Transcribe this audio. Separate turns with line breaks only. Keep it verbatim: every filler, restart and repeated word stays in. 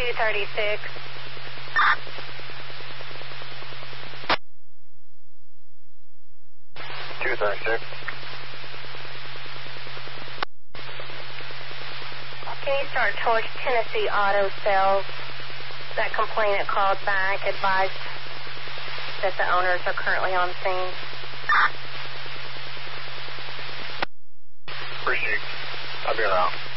two thirty-six.
two thirty-six.
Can you start towards Tennessee Auto Sales? That complainant called back, advised that the owners are currently on scene.
Appreciate it. I'll be around.